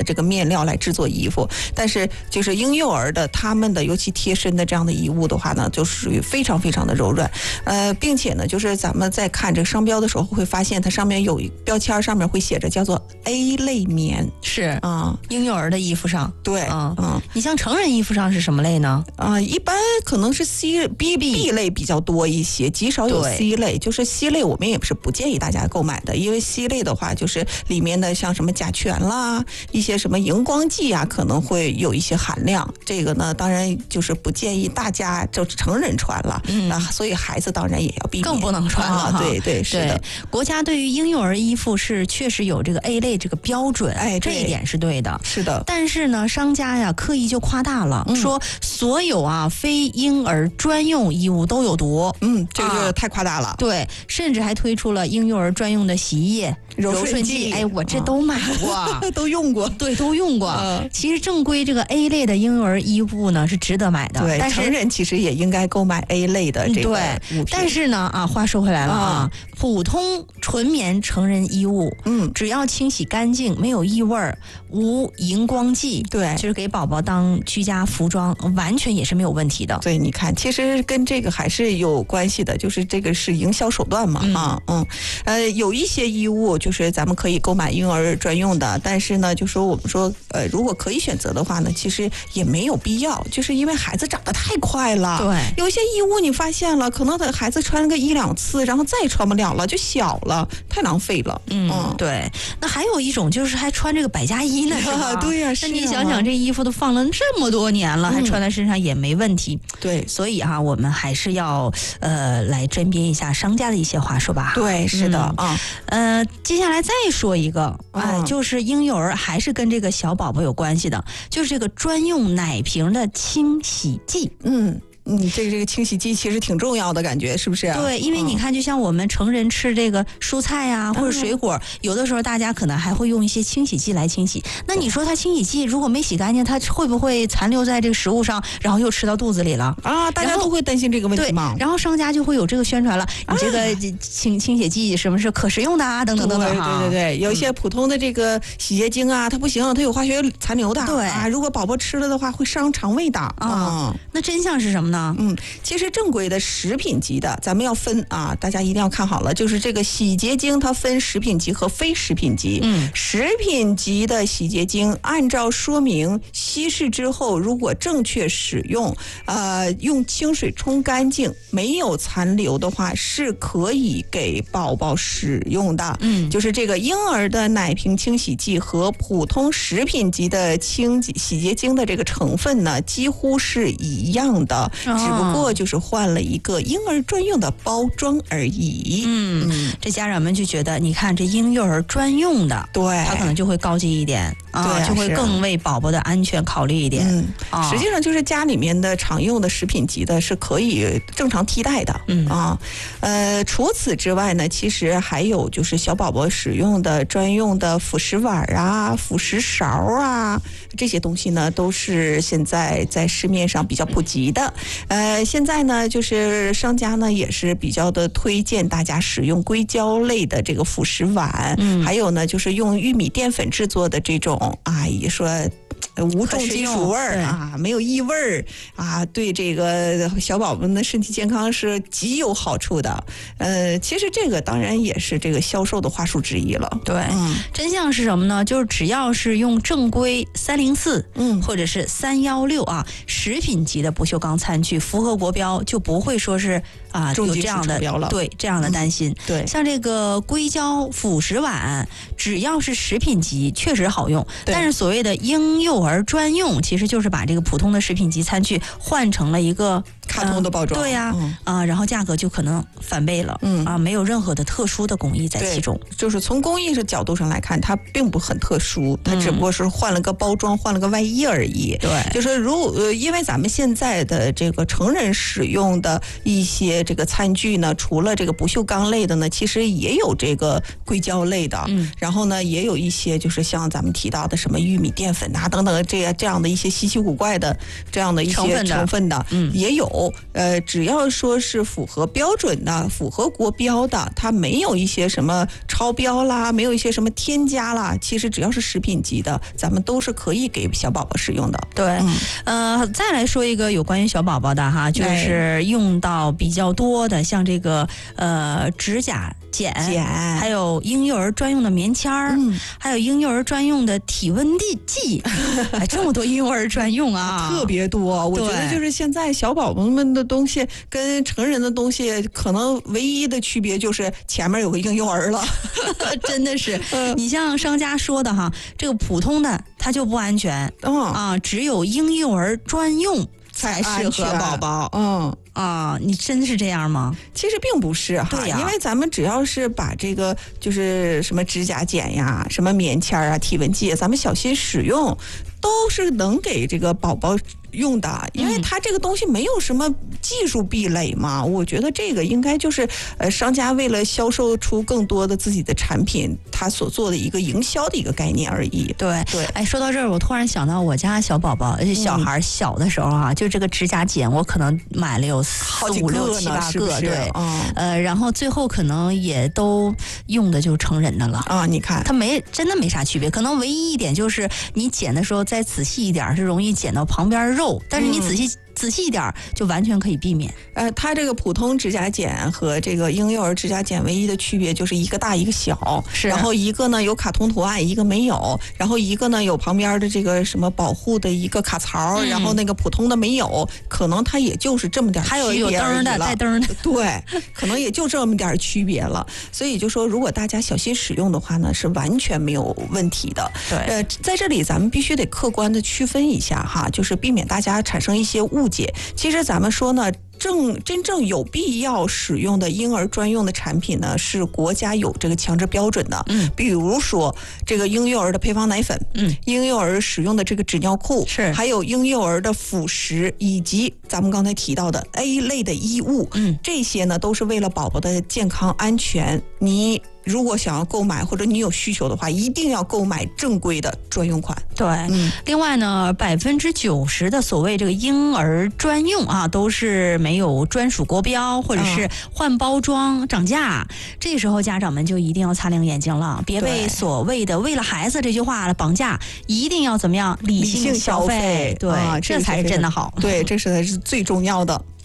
这个面料来制作衣服，但是就是婴幼儿的他们的尤其贴身的这样的衣物的话呢，就属于非常非常的柔软，并且呢，就是咱们在看这个商标的时候会发现它上面有标签，上面会写着叫做 A 类棉， 是婴幼儿的衣服上， 对， 你像成人衣服上是什么类呢？ 一般可能是 B 类比较多一些，极少有 C 类。就是 C 类我们也是不建议大家购买的，因为 C 类的话就是里面的像什么甲醛啦，一些什么荧光剂啊，可能会有一些含量。这个呢，当然就是不建议大家就是成人穿了，所以孩子当然也要避免， 更不能穿了。 对，是的。 国家对于婴幼儿衣服是确实有这个 A 类这个标准，这一点是对的。 是的。 但是呢，商家呀刻意就夸大了，说所有非婴儿专用衣物都有毒。 这个太夸大了。 对，甚至还推出了婴幼儿专用的洗衣液、柔顺剂。我这都买过， 都用过。 对，都用过。其实正规这个 A 类的婴幼儿衣物呢是值得买的， 对， 但是成人其实也应该购买 A 类的这个物品。 但是呢，话说回来了普通纯棉成人衣物，只要清洗干净，没有异味，无荧光剂， 对， 就是给宝宝当居家服装，完全也是没有问题的。 对，你看，其实跟这个还是有关系的，就是这个是营销手段嘛，有一些衣物就是咱们可以购买婴儿专用的，但是呢，就说我们说，如果可以选择的话呢，其实也没有必要，就是因为孩子长得太快了， 对， 有一些衣物你发现了，可能的孩子穿个1-2次，然后再也穿不了了，就小了，太浪费了。 对。那还有一种就是还穿这个百家衣呢，是吧？ 对呀， 那你想想，这衣服都放了这么多年了，还穿在身上也没问题。 对， 所以我们还是要来甄别一下商家的一些话术吧。 对，是的接下来再说一个，就是婴幼儿还是跟这个小宝宝有关系的，就是这个专用奶瓶的清洗剂。 这个清洗剂其实挺重要的，感觉是不是？ 对，因为你看，就像我们成人吃这个蔬菜呀，或者水果，有的时候大家可能还会用一些清洗剂来清洗。那你说它清洗剂如果没洗干净，它会不会残留在这个食物上，然后又吃到肚子里了？ 大家都会担心这个问题吗？ 然后商家就会有这个宣传了，你这个清洗剂什么是可食用的啊，等等等等。 对，有一些普通的这个洗洁精啊，它不行，它有化学残留的。 对如果宝宝吃了的话，会伤肠胃的。 那真相是什么呢？ 其实正规的食品级的，咱们要分大家一定要看好了，就是这个洗洁精它分食品级和非食品级。食品级的洗洁精按照说明稀释之后，如果正确使用，用清水冲干净，没有残留的话，是可以给宝宝使用的。就是这个婴儿的奶瓶清洗剂和普通食品级的洗洁精的这个成分呢，几乎是一样的，只不过就是换了一个婴儿专用的包装而已。 这家长们就觉得，你看这婴幼儿专用的， 对， 它可能就会高级一点，就会更为宝宝的安全考虑一点。 实际上就是家里面的常用的食品级的是可以正常替代的。除此之外呢，其实还有就是小宝宝使用的专用的辅食碗啊、辅食勺啊，这些东西呢都是现在在市面上比较普及的。现在呢，就是商家呢也是比较的推荐大家使用硅胶类的这个辅食碗，还有呢就是用玉米淀粉制作的这种也说无重金属味儿没有异味儿对这个小宝宝们的身体健康是极有好处的。其实这个当然也是这个销售的话术之一了。 对，真相是什么呢？就是只要是用正规304或者是316食品级的不锈钢餐具，符合国标，就不会说是有这样的这样的担心。 对， 像这个硅胶辅食碗，只要是食品级确实好用，但是所谓的婴幼儿专用，其实就是把这个普通的食品级餐具换成了一个卡通的包装。 对呀，然后价格就可能翻倍了。没有任何的特殊的工艺在其中。 就是从工艺的角度上来看，它并不很特殊，它只不过是换了个包装，换了个外衣而已。 对， 就是因为咱们现在的这个成人使用的一些这个餐具呢，除了这个不锈钢类的呢，其实也有这个硅胶类的。然后呢，也有一些就是像咱们提到的什么玉米淀粉等等这样的一些稀奇古怪的这样的一些成分的也有。 只要说是符合标准的、符合国标的，它没有一些什么超标啦，没有一些什么添加啦，其实只要是食品级的，咱们都是可以给小宝宝使用的。 对，再来说一个有关于小宝宝的哈，就是用到比较多的，像这个指甲剪，还有婴幼儿专用的棉签儿，还有婴幼儿专用的体温计，这么多婴幼儿专用啊， 特别多。我觉得就是现在小宝宝们的东西跟成人的东西，可能唯一的区别就是前面有个婴幼儿了， 真的是。你像商家说的哈，这个普通的它就不安全，只有婴幼儿专用才适合宝宝。你真是这样吗？ 其实并不是哈， 对呀， 因为咱们只要是把这个就是什么指甲剪呀、什么棉签啊、体温计，咱们小心使用，都是能给这个宝宝用的，因为它这个东西没有什么技术壁垒嘛。我觉得这个应该就是商家为了销售出更多的自己的产品，他所做的一个营销的一个概念而已。 对，哎，说到这儿，我突然想到我家小宝宝，小孩小的时候啊，就这个指甲剪，我可能买了有4、5、6、7、8个，对，然后最后可能也都用的就是成人的了啊。你看， 它真的没啥区别，可能唯一一点就是你剪的时候再仔细一点，是容易剪到旁边肉，但是你仔细一点就完全可以避免。 它这个普通指甲剪和这个婴幼儿指甲剪唯一的区别就是一个大一个小，然后一个呢有卡通图案，一个没有，然后一个呢有旁边的这个什么保护的一个卡槽，然后那个普通的没有，可能它也就是这么点区别而已了。 还有灯的带灯的， 对，可能也就这么点区别了。所以就说如果大家小心使用的话呢，是完全没有问题的。 对， 在这里咱们必须得客观的区分一下哈，就是避免大家产生一些误解。其实咱们说呢，真正有必要使用的婴儿专用的产品呢，是国家有这个强制标准的。比如说这个婴幼儿的配方奶粉，婴幼儿使用的这个纸尿裤，还有婴幼儿的辅食，以及咱们刚才提到的 A 类的衣物，这些呢都是为了宝宝的健康安全。你如果想要购买或者你有需求的话，一定要购买正规的专用款。 对，另外呢，90%的所谓这个婴儿专用啊，都是没有专属国标，或者是换包装涨价。这时候家长们就一定要擦亮眼睛了，别被所谓的为了孩子这句话绑架，一定要怎么样理性消费。对，这才是真的好。 对，这才是最重要的。